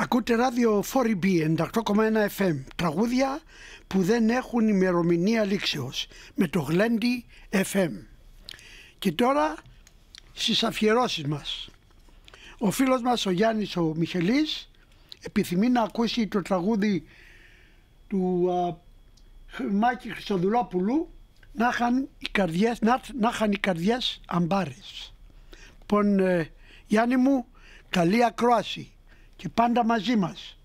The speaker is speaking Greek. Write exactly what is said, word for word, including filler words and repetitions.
Ακούτε ράδιο φορ ι μπι ενενήντα οκτώ κόμμα ένα εφ εμ, τραγούδια που δεν έχουν ημερομηνία λήξεως, με το Γλέντι εφ εμ. Και τώρα στις αφιερώσεις μας. Ο φίλος μας ο Γιάννης ο Μιχελής επιθυμεί να ακούσει το τραγούδι του α, Μάκη Χριστοδουλόπουλου, να είχαν οι καρδιές, να, να είχαν οι καρδιές αμπάρες. Λοιπόν, ε, Γιάννη μου, καλή ακρόαση και πάντα μαζί μας.